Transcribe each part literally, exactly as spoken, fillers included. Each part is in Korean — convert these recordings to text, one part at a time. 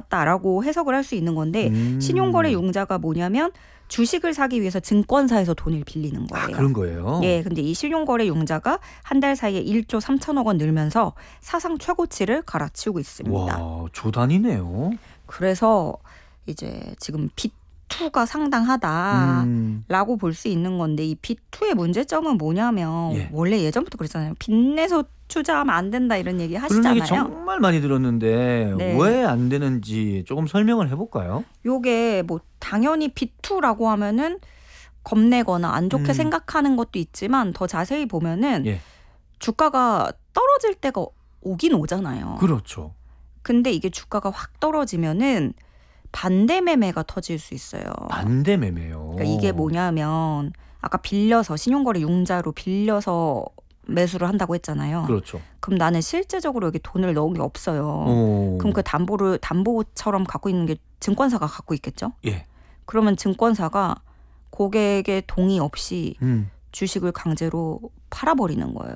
받았다라고 해석을 할 수 있는 건데 음. 신용거래 융자가 뭐냐면 주식을 사기 위해서 증권사에서 돈을 빌리는 거예요. 아, 그런 거예요? 예, 근데 이 신용거래 융자가 한 달 사이에 일조 삼천억 원 늘면서 사상 최고치를 갈아치우고 있습니다. 와, 조단이네요. 그래서 이제 지금 빚투가 상당하다라고 음. 볼 수 있는 건데 이 빚투의 문제점은 뭐냐면 예. 원래 예전부터 그랬잖아요. 빚내서 투자하면 안 된다 이런 얘기 그런 하시잖아요. 얘기 정말 많이 들었는데 네. 왜 안 되는지 조금 설명을 해볼까요? 요게 뭐 당연히 빚투라고 하면은 겁내거나 안 좋게 음. 생각하는 것도 있지만 더 자세히 보면은 예. 주가가 떨어질 때가 오긴 오잖아요. 그렇죠. 근데 이게 주가가 확 떨어지면은 반대 매매가 터질 수 있어요. 반대 매매요. 그러니까 이게 뭐냐면 아까 빌려서 신용거래 융자로 빌려서 매수를 한다고 했잖아요. 그렇죠. 그럼 나는 실제적으로 여기 돈을 넣은 게 없어요. 오. 그럼 그 담보를 담보처럼 갖고 있는 게 증권사가 갖고 있겠죠? 예. 그러면 증권사가 고객의 동의 없이 음. 주식을 강제로 팔아버리는 거예요.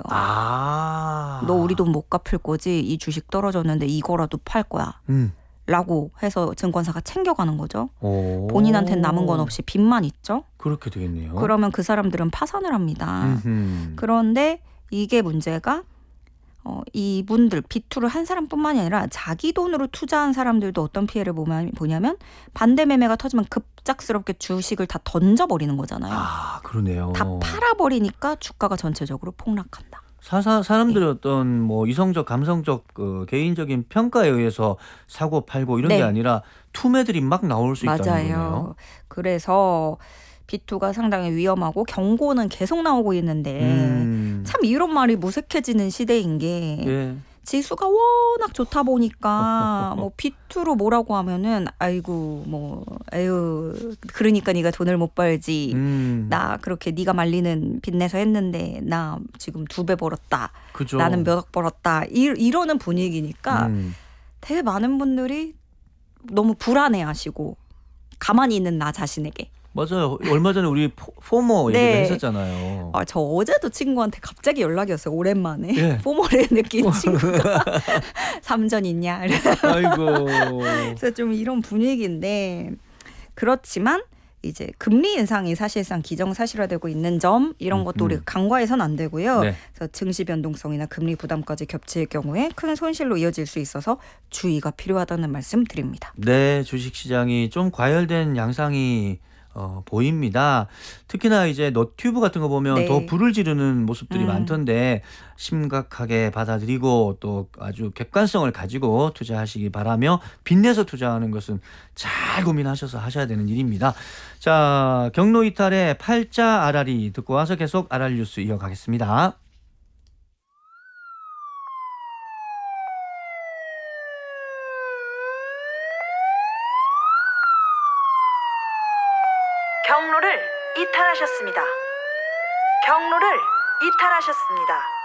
아. 너 우리 돈 못 갚을 거지? 이 주식 떨어졌는데 이거라도 팔 거야. 음. 라고 해서 증권사가 챙겨가는 거죠. 오. 본인한테는 남은 건 없이 빚만 있죠. 그렇게 되겠네요. 그러면 그 사람들은 파산을 합니다. 음흠. 그런데 이게 문제가 어, 이분들 빚투를 한 사람뿐만이 아니라 자기 돈으로 투자한 사람들도 어떤 피해를 보냐면 반대 매매가 터지면 급작스럽게 주식을 다 던져버리는 거잖아요. 아, 그러네요. 다 팔아버리니까 주가가 전체적으로 폭락한다. 사사 사람들의 어떤 뭐 이성적, 감성적, 그 개인적인 평가에 의해서 사고 팔고 이런 네. 게 아니라 투매들이 막 나올 수 있다는 맞아요. 거네요. 그래서 빚투가 상당히 위험하고 경고는 계속 나오고 있는데 음. 참 이런 말이 무색해지는 시대인 게 예. 지수가 워낙 좋다 보니까 뭐 빚투로 뭐라고 하면은 아이고 뭐 에휴 그러니까 네가 돈을 못 벌지. 음. 나 그렇게 네가 말리는 빚내서 했는데 나 지금 두 배 벌었다. 그죠. 나는 몇억 벌었다. 이, 이러는 분위기니까 음. 되게 많은 분들이 너무 불안해하시고 가만히 있는 나 자신에게. 맞아요. 얼마 전에 우리 포, 포모 얘기를 네. 했었잖아요. 아, 저 어제도 친구한테 갑자기 연락이 왔어요. 오랜만에. 예. 포모를 느낀 친구가 삼전 있냐. 아이고. 그래서 좀 이런 분위기인데 그렇지만 이제 금리 인상이 사실상 기정사실화되고 있는 점 이런 것도 음, 음. 우리가 간과해서는 안 되고요. 네. 그래서 증시 변동성이나 금리 부담까지 겹칠 경우에 큰 손실로 이어질 수 있어서 주의가 필요하다는 말씀 드립니다. 네, 주식시장이 좀 과열된 양상이 어, 보입니다. 특히나 이제 너튜브 같은 거 보면 네. 더 불을 지르는 모습들이 음. 많던데 심각하게 받아들이고 또 아주 객관성을 가지고 투자하시기 바라며 빚내서 투자하는 것은 잘 고민하셔서 하셔야 되는 일입니다. 자, 경로 이탈의 팔자 알알이 듣고 와서 계속 알알 뉴스 이어가겠습니다. 경로를 이탈하셨습니다. 경로를 이탈하셨습니다.